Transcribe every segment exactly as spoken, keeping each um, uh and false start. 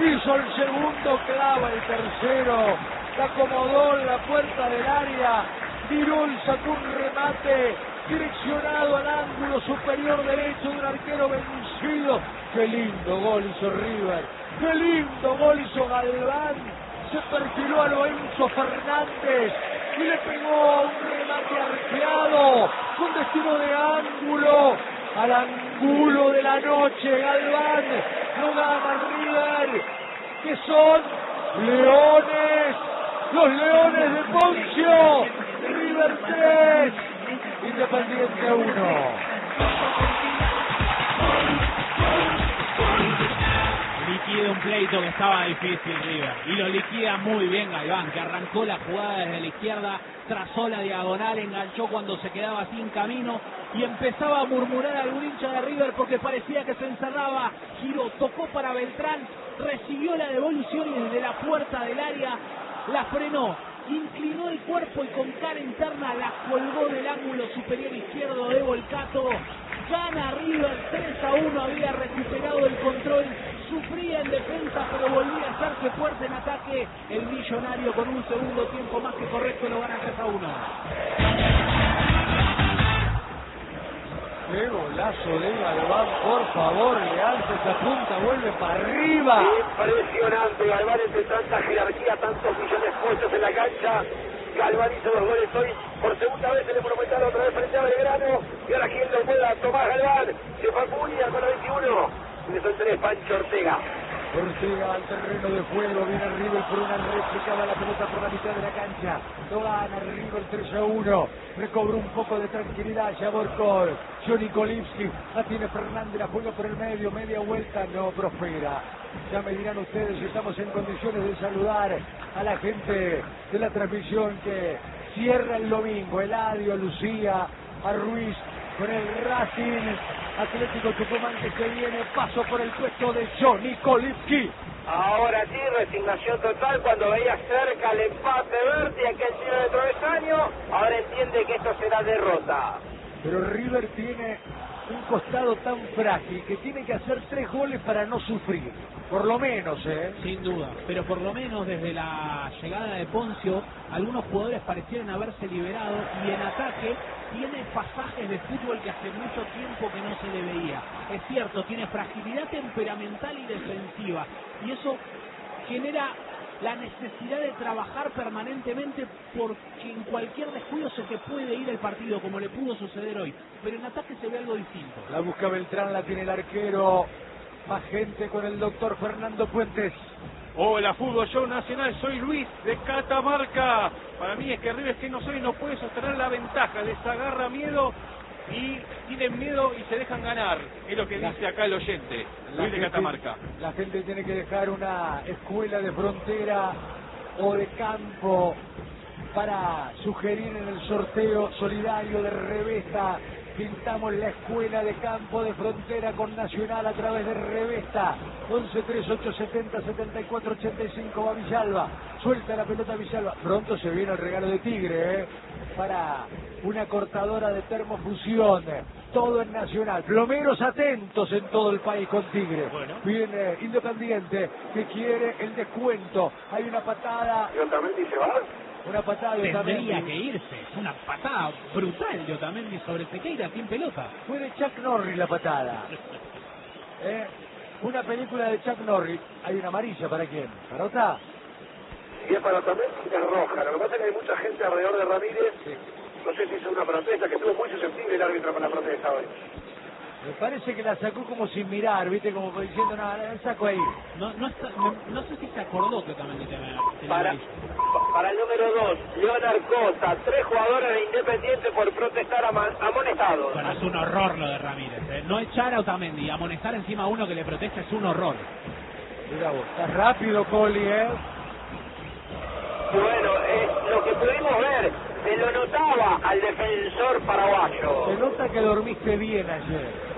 hizo el segundo, clava el tercero, se acomodó en la puerta del área, tiró y sacó un remate direccionado al ángulo superior derecho de un arquero vencido. Qué lindo gol hizo River, qué lindo gol hizo Galván. Se perfiló a Lorenzo Fernández y le pegó un remate arqueado con destino de ángulo, al ángulo de la noche. Galván no gana River, que son leones, los leones de Poncio. River tres, Independiente uno. Liquida un pleito que estaba difícil River y lo liquida muy bien Galván, que arrancó la jugada desde la izquierda, trazó la diagonal, enganchó cuando se quedaba sin camino y empezaba a murmurar algún hincha de River porque parecía que se encerraba. Giró, tocó para Beltrán, recibió la devolución y desde la puerta del área la frenó, inclinó el cuerpo y con cara interna la colgó del ángulo superior izquierdo de Volcato. Gana River tres a uno, había recuperado el control, sufría en defensa pero volvía a hacerse fuerte en ataque. El Millonario con un segundo tiempo más que correcto lo gana tres a uno. Qué golazo de Galván, por favor, Leal se apunta, vuelve para arriba. Impresionante, Galván entre tanta jerarquía, tantos millones puestos en la cancha. Galván hizo dos goles hoy, por segunda vez se le Monumental, otra vez frente a Belgrano. Y ahora quien lo pueda, Tomás Galván, se fue a Cunha con la veintiuno. Y son tres, Pancho Ortega. Ortega al terreno de juego, viene River por una réplica, va la pelota por la mitad de la cancha, lo gana River tres a uno, recobró un poco de tranquilidad Yaborkov, Johnny Kolivsky, la tiene Fernández, la juega por el medio, media vuelta, no prospera. Ya me dirán ustedes si estamos en condiciones de saludar a la gente de la transmisión que cierra el domingo, Eladio, Lucía, a Ruiz, con el Racing Atlético Tucumán que se viene, paso por el puesto de Johnny Kolivsky. Ahora sí, resignación total cuando veía cerca el empate Berti, aquel tiro de travesaño, ahora entiende que esto será derrota. Pero River tiene un costado tan frágil que tiene que hacer tres goles para no sufrir, por lo menos, ¿eh? Sin duda, pero por lo menos desde la llegada de Poncio, algunos jugadores parecieron haberse liberado y en ataque tiene pasajes de fútbol que hace mucho tiempo que no se le veía. Es cierto, tiene fragilidad temperamental y defensiva y eso genera la necesidad de trabajar permanentemente porque en cualquier descuido se te puede ir el partido como le pudo suceder hoy, pero en ataque se ve algo distinto. La busca Beltrán, la tiene el arquero, más gente con el doctor Fernando Puentes. Hola, Fútbol Show Nacional, soy Luis de Catamarca. Para mí es que River, que no soy, no puede sostener la ventaja, les agarra miedo y tienen miedo y se dejan ganar, es lo que la, dice acá el oyente, Luis de Catamarca. La gente tiene que dejar una escuela de frontera o de campo para sugerir en el sorteo solidario de Revesta. Pintamos la escuela de campo de frontera con Nacional a través de Revesta. once tres ocho setenta setenta y cuatro ochenta y cinco va Villalba. Suelta la pelota Villalba. Pronto se viene el regalo de Tigre, ¿eh? Para una cortadora de termofusión. Todo en Nacional. Plomeros atentos en todo el país con Tigre. Bueno. Viene Independiente que quiere el descuento. Hay una patada. ¿Y Otamendi se va? Una patada de Tendría Otamendi. que irse, es una patada brutal de Otamendi sobre Sequeira sin pelota. Fue de Chuck Norris la patada. ¿Eh? Una película de Chuck Norris. Hay una amarilla, ¿para quién? ¿Para otra? Si es para Otamendi, es roja. Lo que pasa es que hay mucha gente alrededor de Ramírez. Sí. No sé si hizo una protesta, que estuvo muy susceptible el árbitro con la protesta hoy. Me parece que la sacó como sin mirar, ¿viste? Como diciendo, no, la saco ahí. No, no, está, no, no sé si se acordó que Otamendi tenía la Para, para el número dos, Leonard Costa, tres jugadores de Independiente por protestar ama- amonestados. Bueno, es un horror lo de Ramírez, ¿eh? No echar a Otamendi y amonestar encima a uno que le protesta es un horror. Mira vos, está rápido Coli, ¿eh? Bueno, eh, lo que pudimos ver, se lo notaba al defensor paraguayo. Se nota que dormiste bien ayer.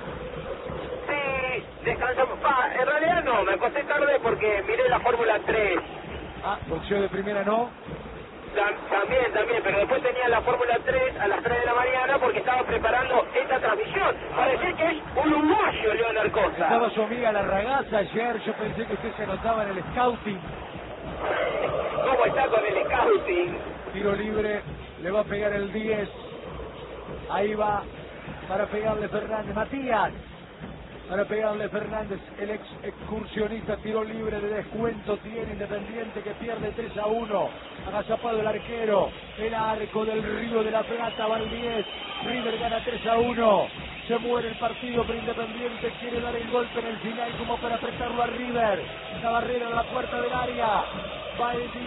Sí, descansamos. Ah, en realidad no, me acosté tarde porque miré la Fórmula tres. Ah, boxeo de primera no. Tam- También, también, pero después tenía la Fórmula tres a las tres de la mañana porque estaba preparando esta transmisión. Parece que es uruguayo Mario Leonard Cosa. Estaba su amiga La Ragazza ayer, yo pensé que usted se anotaba en el scouting. ¿Cómo está con el scouting? Tiro libre, le va a pegar el diez. Ahí va, para pegarle Fernández. Matías, para pegarle Fernández, el ex excursionista. Tiro libre de descuento tiene Independiente, que pierde tres a uno. Agazapado el arquero, el arco del Río de la Plata, va el diez. River gana tres a uno. Se muere el partido, pero Independiente quiere dar el golpe en el final como para apretarlo a River. La barrera de la puerta del área. Va el